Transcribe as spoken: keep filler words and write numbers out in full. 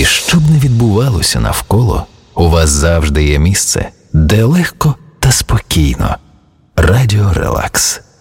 І що б не відбувалося навколо, у вас завжди є місце, де легко та спокійно. Радіо Релакс.